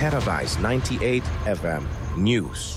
Paradise 98 FM News.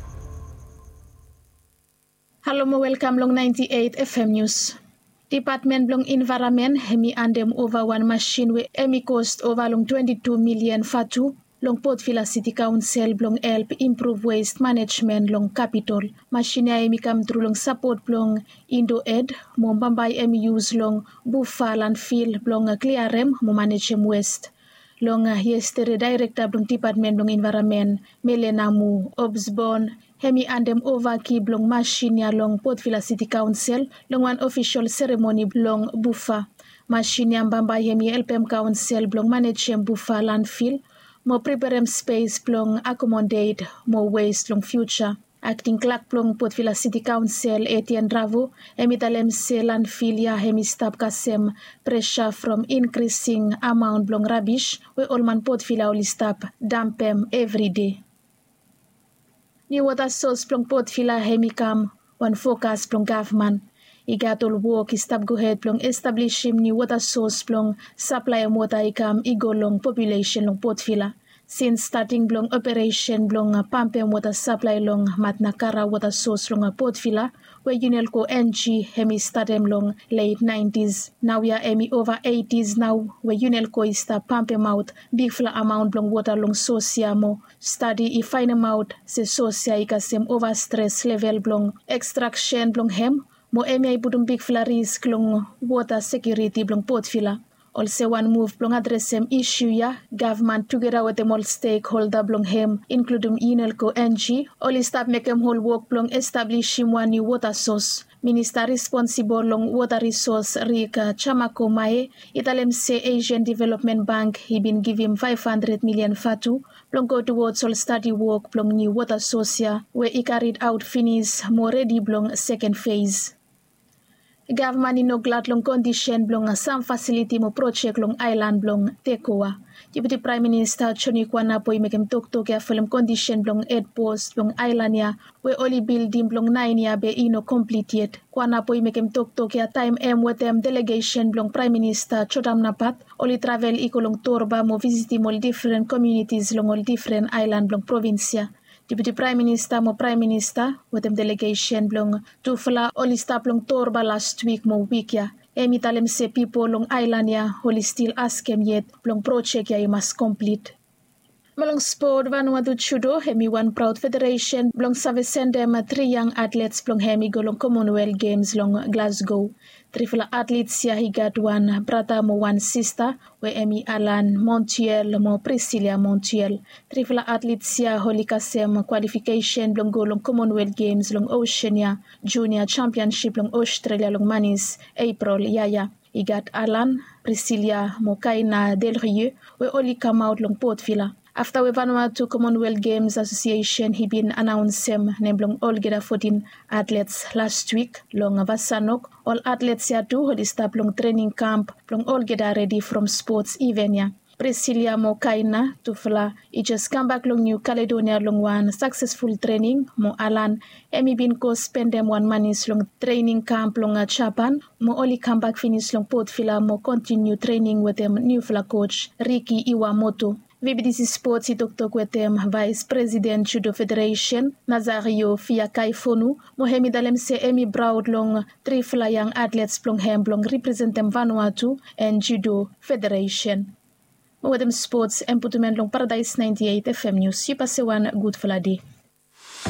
Hello mo welcome long 98 FM News. Department long Environment hemi andem over one machine we emi cost over long 22 million fatu long Port Vila City Council long help improve waste management long capital. Machine emi come through long support long Indo Ed mo bambay emi use long Bufa landfill long clearem mo manage waste. Long yesterday director long Department long Environment Melenamu Obsbon hemi andem over ki blong machine ya long Port Vila City Council long one official ceremony blong Bufa. Machine ya mbamba hemi LPM Council blong manage Bufa landfill mo prepare space blong accommodate mo waste long future. Acting clerk blong Port Vila City Council Etienne Dravo hemi talem se landfill ya hemi stop kasem pressure from increasing amount blong rubbish we all man Port Vila only stop dampem every day. Ni water source plong Port Vila hemi kam one focus plong government. Igatol work stop go ahead plong establishing ni water source plong supply water ikam igolong population long Port Vila. Since starting blong operation blong pump water supply long Matnakara water source long Port Vila where Unelco NG hemi started long late 90s. Now we are hemi over 80s now where Unelco is start pump out big fla amount blong water long source mo study I find out se source ikasem over stress level blong extraction blong hem mo hemi ay budong big fla risk long water security blong Port Vila. Also one move blong address some issue ya government together with them all stakeholder blong hem including Unelco NG all stop make them whole work blong establishing one new water source. Minister responsible long water resource Rika Chamako Mae italem se Asian Development Bank he been give him 500 million fatu blong go towards all study work blong new water source ya where he carried out finish more ready blong second phase. Government ino glad long condition blong some facility mo project long island blong Tekoa. Deputy Prime Minister Choni Kwana po imekem tok ya film condition blong aid post blong island ya we only building blong 9 ya be ino completed. Kwana po imekem tok ya time wetem delegation blong Prime Minister Chodam Napat only travel ikolong torba mo visit all different communities long all different island blong provincia. Deputy Prime Minister mo Prime Minister with them delegation blong tufla oli stop long torba last week mo week ya. Emi talem se people long island ya oli still ask him yet blong project ya must complete. Malong sport Vanuatu Judo hemi one proud federation blong savesendem 3 young athletes blong hemi golong Commonwealth Games long Glasgow. Trifla athletes ya higat one brother mo one sister we emi Alan Montiel mo Priscilla Montiel. Trifla athletes ya holikasem qualification blong golong Commonwealth Games long Oceania Junior Championship long Australia long Manis April yaya. Igat Alan Priscilla mo kaina Del Rio we only come out long Port Vila. After we Vanuatu Commonwealth Games Association, he been announced him blong all geda 14 athletes last week long Vasanok. All athletes ya do holi start long training camp long all geda ready from sports event ya. Priscilla mo kaina tufla he just come back long New Caledonia long one successful training mo Alan emi bin ko spend them 1 month long training camp long Japan mo only come back finish long Port Vila mo continue training with them new fla coach Ricky Iwamoto. VBDC Sports itok with them Vice President Judo Federation Nazario Fiakaifonu mo hemi dalem se emi broad long 3 fla young athletes blong hem blong represent them Vanuatu and Judo Federation. Mo with them sports emputument long Paradise 98 FM News. You pass one good fla day.